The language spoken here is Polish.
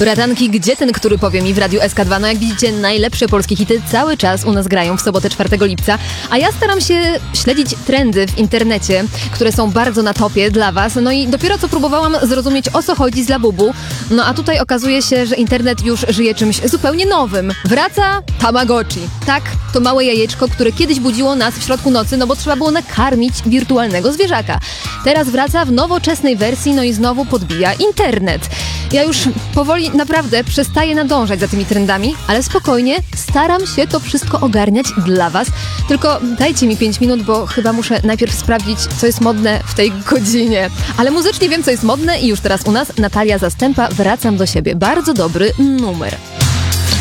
Bratanki, gdzie ten, który powie mi w Radiu SK2? No jak widzicie, najlepsze polskie hity cały czas u nas grają w sobotę 4 lipca, a ja staram się śledzić trendy w internecie, które są bardzo na topie dla was. No i dopiero co próbowałam zrozumieć, o co chodzi z Labubu. No a tutaj okazuje się, że internet już żyje czymś zupełnie nowym. Wraca Tamagotchi. Tak, to małe jajeczko, które kiedyś budziło nas w środku nocy, no bo trzeba było nakarmić wirtualnego zwierzaka. Teraz wraca w nowoczesnej wersji, no i znowu podbija internet. Ja już powoli naprawdę przestaję nadążać za tymi trendami, ale spokojnie, staram się to wszystko ogarniać dla was. Tylko dajcie mi 5 minut, bo chyba muszę najpierw sprawdzić, co jest modne w tej godzinie. Ale muzycznie wiem, co jest modne i już teraz u nas Natalia Zastępa, Wracam do siebie. Bardzo dobry numer.